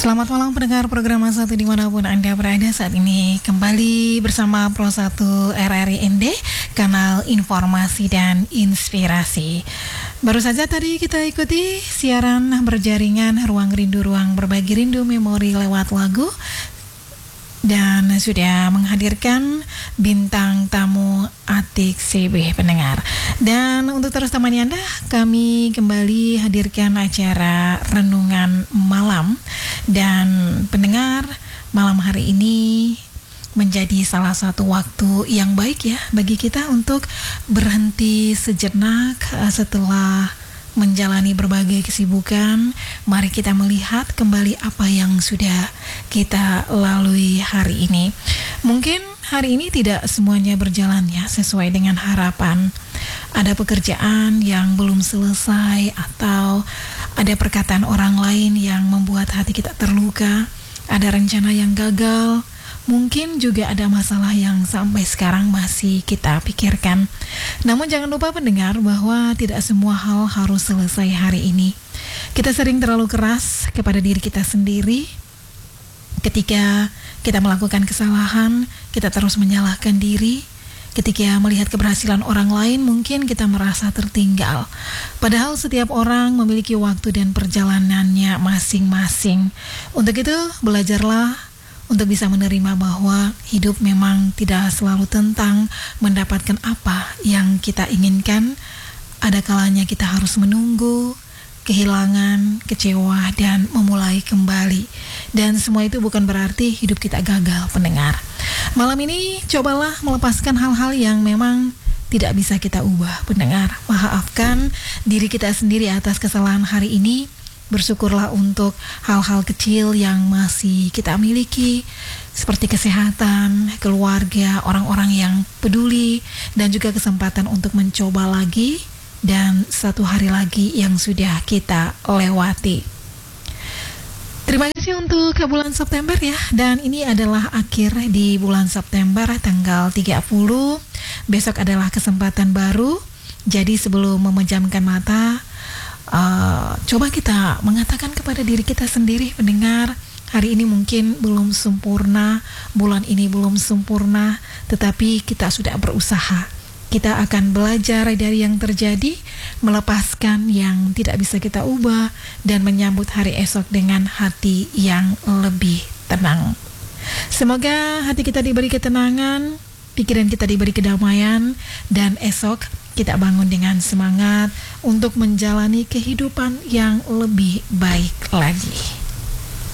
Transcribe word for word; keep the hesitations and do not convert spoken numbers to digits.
Selamat malam pendengar program satu dimanapun Anda berada. Saat ini kembali bersama Pro satu R R I N D, kanal informasi dan inspirasi. Baru saja tadi kita ikuti siaran berjaringan Ruang Rindu, Ruang Berbagi Rindu Memori lewat lagu, dan sudah menghadirkan bintang tamu Atik C B pendengar. Dan untuk terus temani Anda, kami kembali hadirkan acara Renungan Malam. Dan pendengar, malam hari ini menjadi salah satu waktu yang baik ya bagi kita untuk berhenti sejenak setelah menjalani berbagai kesibukan. Mari kita melihat kembali apa yang sudah kita lalui hari ini. Mungkin hari ini tidak semuanya berjalan ya sesuai dengan harapan. Ada pekerjaan yang belum selesai, atau ada perkataan orang lain yang membuat hati kita terluka. Ada rencana yang gagal. Mungkin juga ada masalah yang sampai sekarang masih kita pikirkan. Namun jangan lupa pendengar bahwa tidak semua hal harus selesai hari ini. Kita sering terlalu keras kepada diri kita sendiri. Ketika kita melakukan kesalahan, kita terus menyalahkan diri. Ketika melihat keberhasilan orang lain, mungkin kita merasa tertinggal. Padahal setiap orang memiliki waktu dan perjalanannya masing-masing. Untuk itu, belajarlah untuk bisa menerima bahwa hidup memang tidak selalu tentang mendapatkan apa yang kita inginkan. Ada kalanya kita harus menunggu, kehilangan, kecewa, dan memulai kembali. Dan semua itu bukan berarti hidup kita gagal, pendengar. Malam ini cobalah melepaskan hal-hal yang memang tidak bisa kita ubah, pendengar. Maafkan diri kita sendiri atas kesalahan hari ini. Bersyukurlah untuk hal-hal kecil yang masih kita miliki, seperti kesehatan, keluarga, orang-orang yang peduli, dan juga kesempatan untuk mencoba lagi, dan satu hari lagi yang sudah kita lewati. Terima kasih untuk bulan September ya. Dan ini adalah akhir di bulan September, tanggal tiga puluh. Besok adalah kesempatan baru. Jadi sebelum memejamkan mata, uh, coba kita mengatakan kepada diri kita sendiri, pendengar, hari ini mungkin belum sempurna, bulan ini belum sempurna, tetapi kita sudah berusaha. Kita akan belajar dari yang terjadi, melepaskan yang tidak bisa kita ubah, dan menyambut hari esok dengan hati yang lebih tenang. Semoga hati kita diberi ketenangan, pikiran kita diberi kedamaian, dan esok kita bangun dengan semangat untuk menjalani kehidupan yang lebih baik lagi.